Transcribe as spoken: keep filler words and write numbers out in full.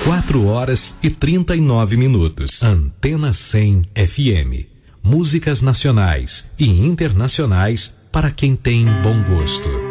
quatro horas e trinta e nove minutos. Antena cem F M. Músicas nacionais e internacionais para quem tem bom gosto.